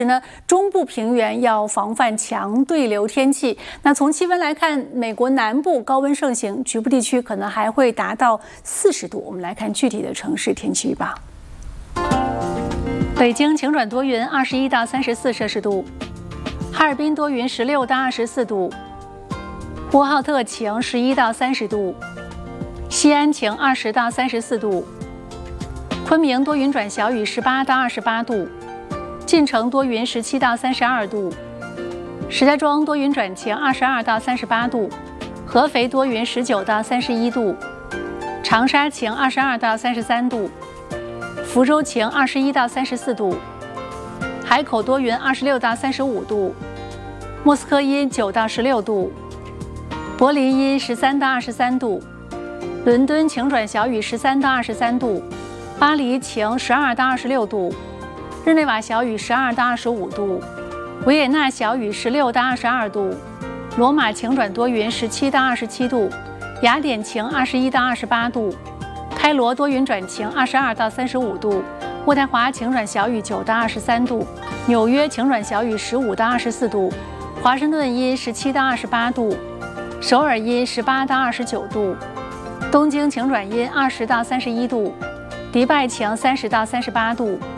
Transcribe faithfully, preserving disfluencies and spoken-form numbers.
呢，中部平原要防范强对流天气。那从气温来看，美国南部高温盛行，局部地区可能还会达到四十度。我们来看具体的城市天气预报：北京晴转多云，二十一到三十四摄氏度；哈尔滨多云，十六到二十四度；呼和浩特晴，十一到三十度；西安晴，二十到三十四度；昆明多云转小雨，十八到二十八度。 晋城多云，十七到三十二度；石家庄多云转晴，二十二到三十八度；合肥多云，十九到三十一度；长沙晴，二十二到三十三度；福州晴，二十一到三十四度；海口多云，二十六到三十五度；莫斯科阴，九到十六度；柏林阴，十三到二十三度；伦敦晴转小雨，十三到二十三度；巴黎晴，十二到二十六度。 日内瓦小雨十二到二十五度，维也纳小雨十六到二十二度，罗马晴转多云十七到二十七度，雅典晴二十一到二十八度，开罗多云转晴二十二到三十五度，渥太华晴转小雨九到二十三度，纽约晴转小雨十五到二十四度，华盛顿阴十七到二十八度，首尔阴十八到二十九度，东京晴转阴二十到三十一度，迪拜晴三十到三十八度。